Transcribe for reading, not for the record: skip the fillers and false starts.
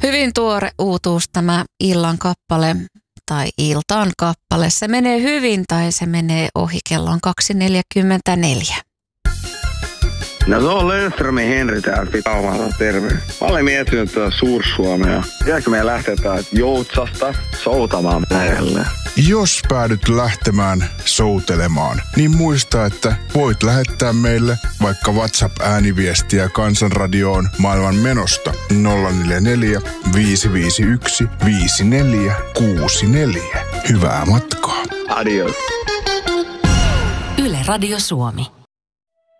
Hyvin tuore uutuus tämä illan kappale tai iltaan kappale. Se menee hyvin tai se menee ohi, kello on 2.44. No se on Löfströmin Henri täällä Pitaumalta, terve. Mä olen miettinyt tuota Suur-Suomea. Jääkö meidän lähteä Joutsasta soutamaan lähelle? Jos päädyt lähtemään soutelemaan, niin muista, että voit lähettää meille vaikka WhatsApp-ääniviestiä Kansanradioon maailman menosta 044 551 5464. Hyvää matkaa. Adios. Yle Radio Suomi.